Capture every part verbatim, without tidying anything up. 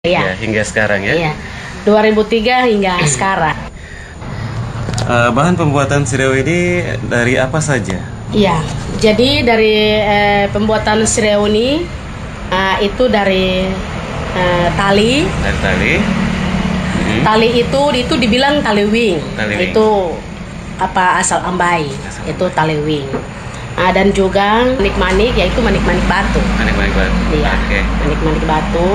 Ya, hingga sekarang ya. Iya. dua ribu tiga hingga sekarang. Uh, bahan pembuatan sireo ini dari apa saja? Iya. Jadi dari eh, pembuatan sireo ini uh, itu dari uh, tali. Dari tali. Hmm. Tali itu itu dibilang tali wing. Tali wing. Itu apa asal Ambai. Asal itu tali wing. Uh, dan juga manik-manik, yaitu manik-manik batu. Manik-manik batu. Iya. Okay. Manik-manik batu.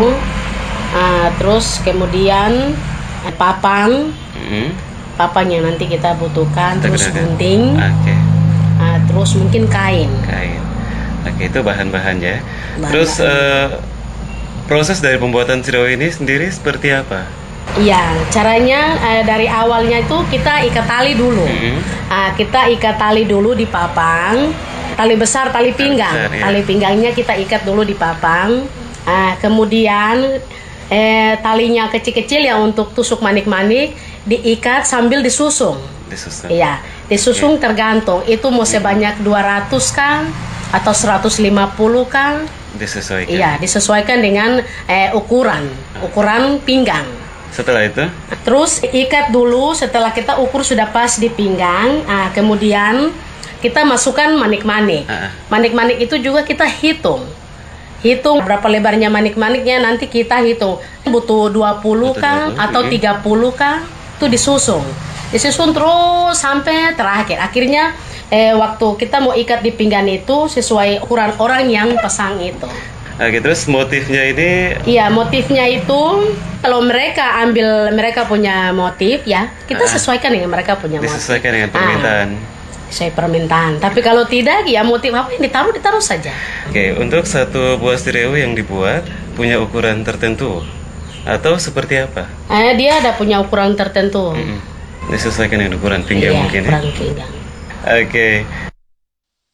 Uh, terus kemudian uh, papang, mm-hmm. papang yang nanti kita butuhkan, kita terus gunting, okay. uh, terus mungkin kain. Kain, oke okay, itu bahan-bahannya. Bahan terus uh, proses dari pembuatan sireo ini sendiri seperti apa? Iya, caranya uh, dari awalnya itu kita ikat tali dulu. Mm-hmm. uh, kita ikat tali dulu di papang, tali besar, tali pinggang. Tali, besar, ya. Tali pinggangnya kita ikat dulu di papang. Uh, kemudian Eh, talinya kecil-kecil ya untuk tusuk manik-manik diikat sambil disusung. Disusung. Iya, disusung okay. Tergantung itu mau sebanyak dua ratus kan atau seratus lima puluh kan. Disesuaikan. Iya, disesuaikan dengan eh, ukuran, ukuran pinggang. Setelah itu? Terus ikat dulu setelah kita ukur sudah pas di pinggang, ah, kemudian kita masukkan manik-manik. Uh-uh. Manik-manik itu juga kita hitung. Hitung berapa lebarnya manik-maniknya, nanti kita hitung butuh dua puluh kah atau tiga puluh kah, itu disusun disusun terus sampai terakhir akhirnya eh, waktu kita mau ikat di pinggang itu sesuai ukuran orang yang pasang itu. Oke, terus motifnya ini? Iya, motifnya itu kalau mereka ambil mereka punya motif ya, kita sesuaikan dengan mereka punya motif. Disesuaikan dengan permintaan. Ah. Saya permintaan. Tapi kalau tidak, ya motif apa yang ditaruh ditaruh saja. Oke, untuk satu buah sireo yang dibuat punya ukuran tertentu atau seperti apa? Eh, dia ada punya ukuran tertentu. Mm-mm. Disesuaikan dengan ukuran pinggang iya, mungkin ukuran ya. Pinggang. Oke,